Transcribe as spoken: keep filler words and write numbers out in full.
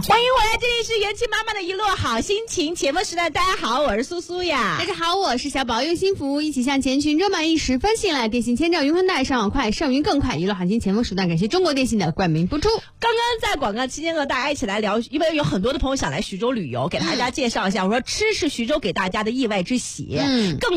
欢迎回来，这里是元气妈妈的一路好心情节目时代。大家好，我是苏苏呀。 大家好，我是小宝，用心服务，一起向前群众满意十分信赖，电信千兆云宽带，上网快，上云更快。一路好心前锋时段，感谢中国电信的冠名播出。 刚刚在广告期间和大家一起来聊，因为有很多的朋友想来徐州旅游，给大家介绍一下。嗯、我说吃是徐州给大家的意外之喜，嗯，更